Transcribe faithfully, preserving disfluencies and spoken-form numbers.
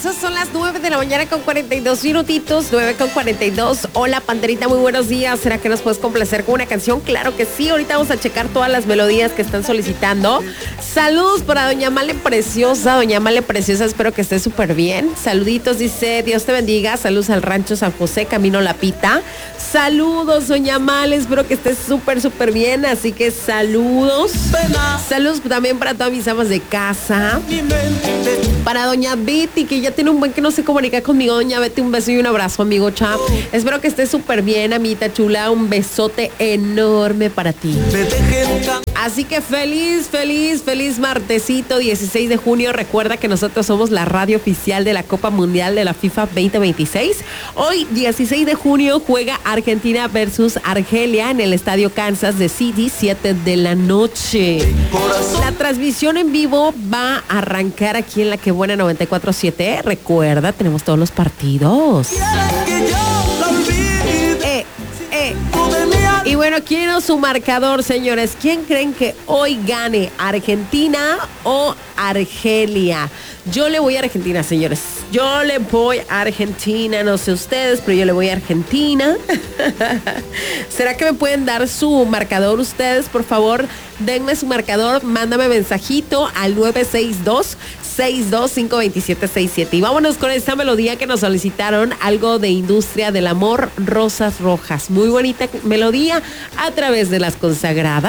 Esas son las nueve de la mañana con cuarenta y dos minutitos, nueve con cuarenta y dos. Hola, Panterita, muy buenos días. ¿Será que nos puedes complacer con una canción? Claro que sí. Ahorita vamos a checar todas las melodías que están solicitando. Saludos para Doña Male Preciosa. Doña Male Preciosa, espero que esté súper bien. Saluditos, dice, Dios te bendiga. Saludos al Rancho San José, Camino La Pita. Saludos, Doña Male, espero que estés súper, súper bien. Así que saludos. Saludos también para todas mis amas de casa. Para Doña Betty, que ya tiene un buen que no se comunica conmigo. Doña Betty, un beso y un abrazo, amigo Chap. Espero que estés súper bien, amita chula. Un besote enorme para ti. Así que feliz, feliz, feliz martesito, dieciséis de junio. Recuerda que nosotros somos la radio oficial de la Copa Mundial de la FIFA veinte veintiséis. Hoy, dieciséis de junio, juega Argentina versus Argelia en el Estadio Kansas de City, siete de la noche. La transmisión en vivo va a arrancar aquí en la Que Buena noventa y cuatro punto siete. Recuerda, tenemos todos los partidos. Eh, eh. Y bueno, ¿quién es su marcador, señores? ¿Quién creen que hoy gane? ¿Argentina o Argelia? Yo le voy a Argentina, señores. Yo le voy a Argentina. No sé ustedes, pero yo le voy a Argentina. ¿Será que me pueden dar su marcador ustedes? Por favor, denme su marcador. Mándame mensajito al nueve seis dos, seis dos cinco, dos siete seis siete. Y vámonos con esta melodía que nos solicitaron. Algo de Industria del Amor, Rosas Rojas. Muy bonita melodía a través de las consagradas.